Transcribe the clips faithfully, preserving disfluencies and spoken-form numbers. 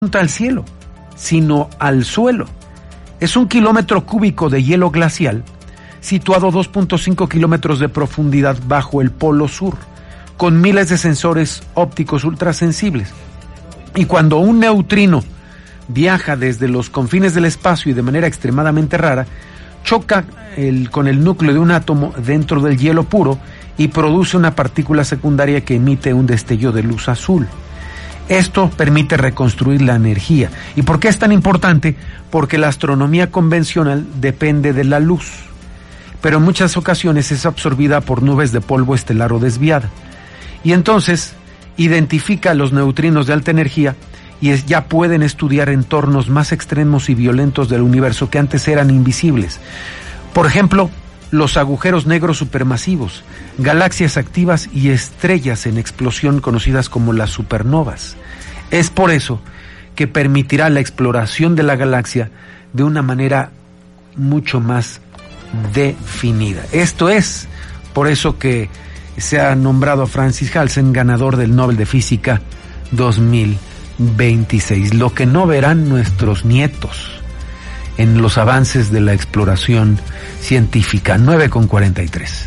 al cielo, sino al suelo. Es un kilómetro cúbico de hielo glacial situado a dos punto cinco kilómetros de profundidad bajo el polo sur, con miles de sensores ópticos ultrasensibles. Y cuando un neutrino viaja desde los confines del espacio y de manera extremadamente rara, choca el, con el núcleo de un átomo dentro del hielo puro y produce una partícula secundaria que emite un destello de luz azul. Esto permite reconstruir la energía. ¿Y por qué es tan importante? Porque la astronomía convencional depende de la luz, pero en muchas ocasiones es absorbida por nubes de polvo estelar o desviada. Y entonces identifica los neutrinos de alta energía y es, ya pueden estudiar entornos más extremos y violentos del universo que antes eran invisibles. Por ejemplo, los agujeros negros supermasivos, galaxias activas y estrellas en explosión conocidas como las supernovas. Es por eso que permitirá la exploración de la galaxia de una manera mucho más definida. Esto es por eso que se ha nombrado a Francis Halsen ganador del Nobel de Física dos mil veintiséis. Lo que no verán nuestros nietos en los avances de la exploración científica. Nueve con cuarenta y tres.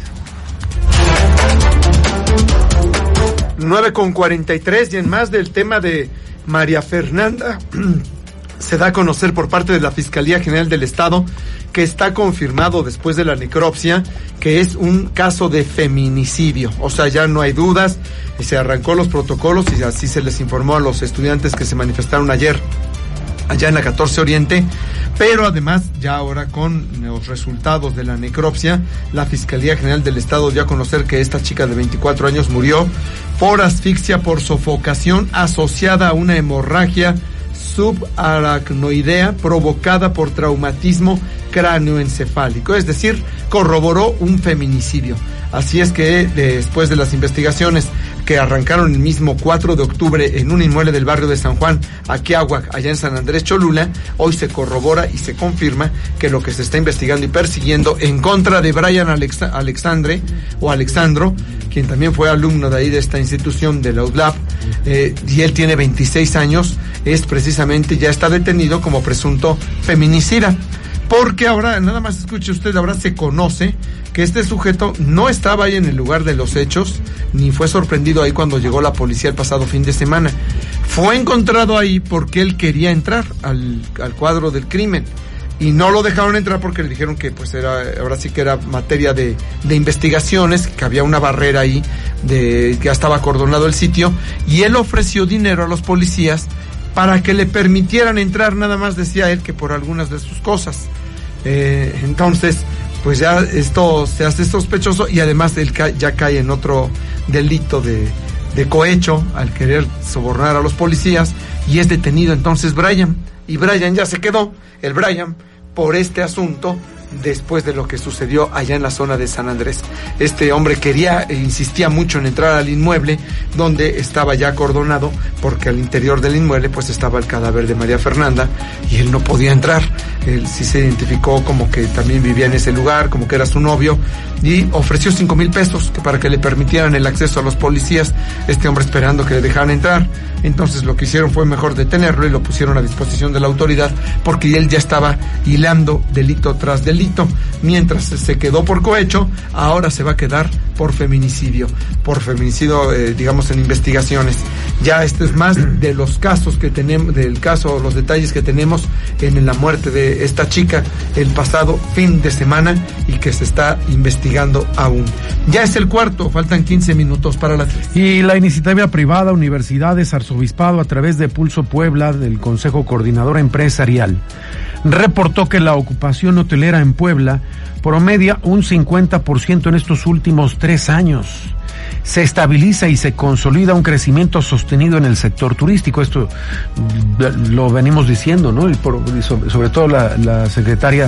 nueve con cuarenta y tres, y en más del tema de María Fernanda, se da a conocer por parte de la Fiscalía General del Estado que está confirmado después de la necropsia que es un caso de feminicidio. O sea, ya no hay dudas, y se arrancó los protocolos y así se les informó a los estudiantes que se manifestaron ayer allá en la catorce Oriente, pero además ya ahora con los resultados de la necropsia, la Fiscalía General del Estado dio a conocer que esta chica de veinticuatro años murió por asfixia por sofocación asociada a una hemorragia subaracnoidea provocada por traumatismo cráneoencefálico, es decir, corroboró un feminicidio. Así es que después de las investigaciones que arrancaron el mismo cuatro de octubre en un inmueble del barrio de San Juan, Aquiahuac, allá en San Andrés Cholula, hoy se corrobora y se confirma que lo que se está investigando y persiguiendo en contra de Brian Alex- Alexandre o Alexandro, quien también fue alumno de ahí de esta institución de la U D L A P, eh, y él tiene veintiséis años, es precisamente, ya está detenido como presunto feminicida. Porque ahora, nada más escuche usted, ahora se conoce que este sujeto no estaba ahí en el lugar de los hechos, ni fue sorprendido ahí cuando llegó la policía el pasado fin de semana. Fue encontrado ahí porque él quería entrar al, al cuadro del crimen, y no lo dejaron entrar porque le dijeron que pues era, ahora sí que era materia de, de investigaciones, que había una barrera ahí, de ya estaba acordonado el sitio, y él ofreció dinero a los policías para que le permitieran entrar, nada más decía él que por algunas de sus cosas. Eh, entonces, pues ya esto se hace sospechoso, y además él ca- ya cae en otro delito de, de cohecho al querer sobornar a los policías, y es detenido entonces Brian, y Brian ya se quedó, el Brian, por este asunto, después de lo que sucedió allá en la zona de San Andrés. Este hombre quería e insistía mucho en entrar al inmueble donde estaba ya acordonado, porque al interior del inmueble pues estaba el cadáver de María Fernanda y él no podía entrar. Él sí se identificó como que también vivía en ese lugar, como que era su novio, y ofreció cinco mil pesos que para que le permitieran el acceso a los policías, este hombre esperando que le dejaran entrar. Entonces lo que hicieron fue mejor detenerlo y lo pusieron a disposición de la autoridad, porque él ya estaba hilando delito tras delito. Mientras se quedó por cohecho, ahora se va a quedar por feminicidio, por feminicidio, eh, digamos, en investigaciones. Ya este es más de los casos que tenemos, del caso, los detalles que tenemos en la muerte de esta chica el pasado fin de semana, y que se está investigando aún. Ya es el cuarto, faltan quince minutos para las tres. Y la iniciativa privada, universidades, arzobispado, a través de Pulso Puebla, del Consejo Coordinador Empresarial, reportó que la ocupación hotelera en Puebla promedia un cincuenta por ciento en estos últimos tres años. Se estabiliza y se consolida un crecimiento sostenido en el sector turístico. Esto lo venimos diciendo, ¿no? Y por, sobre, sobre todo la, la secretaria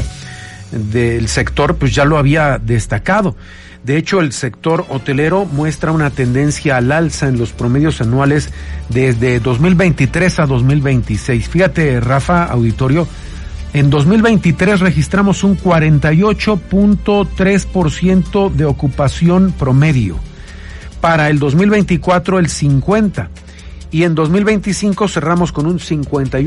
del sector pues ya lo había destacado. De hecho, el sector hotelero muestra una tendencia al alza en los promedios anuales desde dos mil veintitrés a dos mil veintiséis. Fíjate, Rafa, auditorio, en dos mil veintitrés registramos un cuarenta y ocho punto tres por ciento de ocupación promedio. Para el dos mil veinticuatro el cincuenta por ciento. y en dos mil veinticinco cerramos con un cincuenta y